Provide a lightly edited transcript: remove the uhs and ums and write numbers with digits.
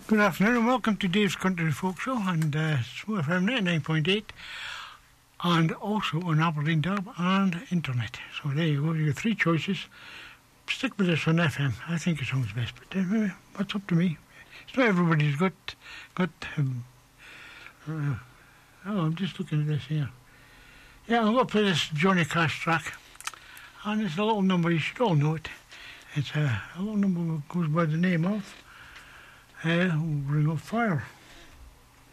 Good afternoon and welcome to Dave's Country Folk Show and Smooth FM 99.8 and also on Aberdeen Dub and internet. So there you go, you got three choices. Stick with us on FM, I think it sounds best, but that's up to me. It's not everybody's got I'm just looking at this here. Yeah, I'm going to play this Johnny Cash track, and it's a little number, you should all know it. It's a little number that goes by the name of Ring of Fire.